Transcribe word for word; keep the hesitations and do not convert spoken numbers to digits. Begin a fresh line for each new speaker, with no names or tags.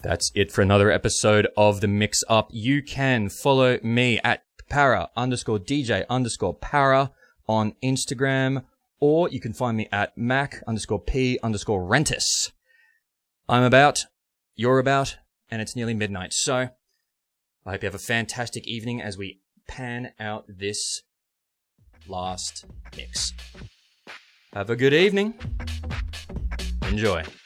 That's it for another episode of The Mix Up. You can follow me at para underscore DJ underscore para on Instagram, or you can find me at mac underscore p underscore rentis. I'm about, you're about, and it's nearly midnight. So I hope you have a fantastic evening as we pan out this last mix. Have a good evening. Enjoy.